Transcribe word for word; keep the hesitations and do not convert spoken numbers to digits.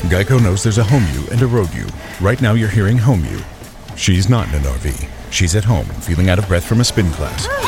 Geico knows there's a home you and a road you. Right now you're hearing home you. She's not in an R V. She's at home, feeling out of breath from a spin class.